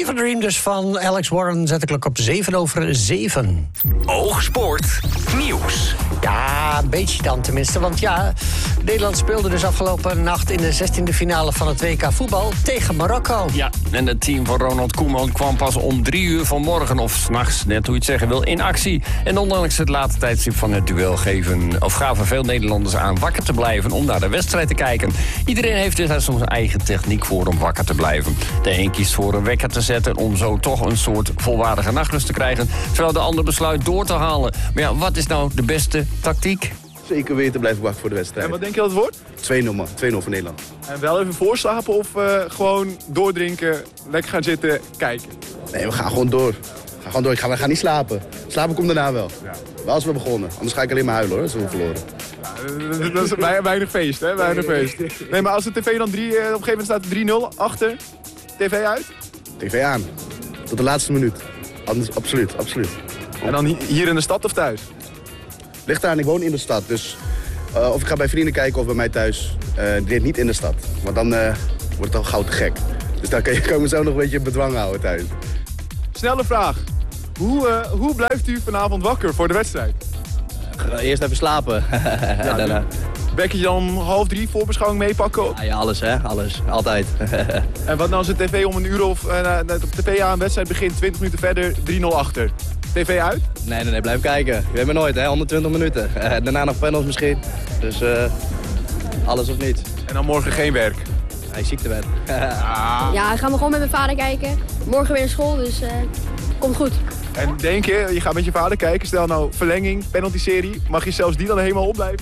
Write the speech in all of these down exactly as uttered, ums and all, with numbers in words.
Fever Dream dus van Alex Warren. Zet de klok op zeven over zeven. Oogsport nieuws. Ja, een beetje dan tenminste. Want ja, Nederland speelde dus afgelopen nacht in de zestiende finale van het W K voetbal tegen Marokko. Ja, en het team van Ronald Koeman kwam pas om drie uur vanmorgen of 's nachts, net hoe je het zeggen wil, in actie. En ondanks het late tijdstip van het duel geven, of gaven veel Nederlanders aan wakker te blijven om naar de wedstrijd te kijken. Iedereen heeft dus daar zijn eigen techniek voor om wakker te blijven. De een kiest voor een wekker te zetten om zo toch een soort volwaardige nachtrust te krijgen, terwijl de ander besluit door te halen. Maar ja, wat is nou de beste tactiek? Zeker weten blijven wachten voor de wedstrijd. En wat denk je dat het wordt? twee nul man, twee nul voor Nederland. En wel even voorslapen of uh, gewoon doordrinken, lekker gaan zitten, kijken? Nee, we gaan gewoon door. We gaan gewoon door. Ik ga, we gaan niet slapen. Slapen komt daarna wel. Ja. Wel als we begonnen. Anders ga ik alleen maar huilen hoor, als we verloren. Ja, dat is weinig feest, hè? Weinig feest. Nee, maar als de tv dan drie, op een gegeven moment staat drie nul achter, tv uit? Tv aan. Tot de laatste minuut. Anders, absoluut, absoluut. En dan hier in de stad of thuis? Ligt aan, ik woon in de stad, dus uh, of ik ga bij vrienden kijken of bij mij thuis. Uh, dit niet in de stad, want dan uh, wordt het al gauw te gek. Dus daar kan je, kan je mezelf nog een beetje bedwang houden thuis. Snelle vraag. Hoe, uh, hoe blijft u vanavond wakker voor de wedstrijd? Eerst even slapen. Ja, daarna. Bek je dan half drie voorbeschouwing meepakken? Ja, ja, alles hè, alles. Altijd. En wat nou als de tv om een uur of uh, de tv aan een wedstrijd begint, twintig minuten verder, drie nul achter? tv uit? Nee, nee, nee, blijf kijken. Je weet maar nooit, hè, honderdtwintig minuten. Uh, daarna nog panels misschien. Dus uh, alles of niet. En dan morgen geen werk? Hij is ziektewet. Ah. Ja, ik ga gewoon met mijn vader kijken. Morgen weer in school, dus uh, komt goed. En denk je, je gaat met je vader kijken, stel nou verlenging, penalty-serie, mag je zelfs die dan helemaal opblijven?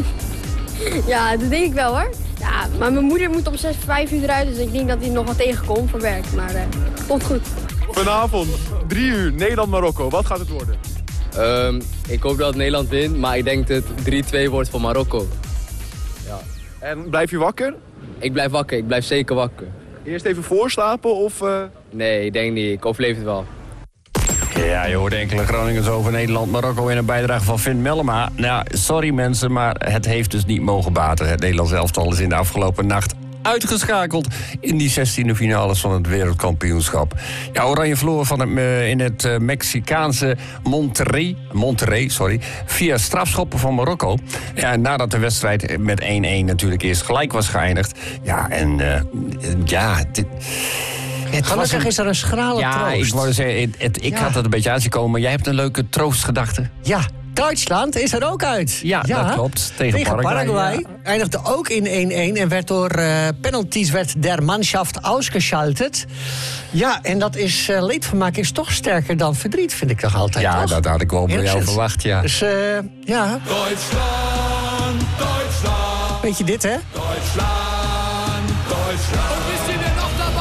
Ja, dat denk ik wel hoor. Ja, maar mijn moeder moet om zes, vijf uur eruit, dus ik denk dat hij nog wat tegenkomt van werk. Maar uh, komt goed. Vanavond, drie uur, Nederland-Marokko. Wat gaat het worden? Um, ik hoop dat Nederland wint, maar ik denk dat het drie twee wordt voor Marokko. Ja. En blijf je wakker? Ik blijf wakker, ik blijf zeker wakker. Eerst even voorslapen of... Uh... Nee, ik denk niet. Ik overleef het wel. Ja, je hoort enkele Groningers over Nederland-Marokko in een bijdrage van Finn Mellema. Nou, sorry mensen, maar het heeft dus niet mogen baten. Het Nederlands elftal is in de afgelopen nacht uitgeschakeld in die zestiende finales van het wereldkampioenschap. Ja, Oranje verloor van het, uh, in het uh, Mexicaanse Monterrey, Monterrey sorry, via strafschoppen van Marokko. Ja, nadat de wedstrijd met één één natuurlijk eerst gelijk was geëindigd. Ja, en uh, ja... Dit, Gelukkig is er een schrale ja, troost. Ja, ik wou zeggen, het, het, ik ja. had het een beetje aanzien maar jij hebt een leuke troostgedachte. Ja, Duitsland is er ook uit. Ja, ja. dat klopt. Tegen, Tegen Paraguay. Paraguay Ja. Eindigde ook in één één en werd door uh, penalties werd der Mannschaft ausgeschaltet. Ja, en dat is uh, leedvermaak is toch sterker dan verdriet, vind ik toch altijd. Ja, toch? dat had ik wel bij jou verwacht, ja. Dus uh, ja. Duitsland, Duitsland. Weet je dit, hè? Duitsland, Duitsland.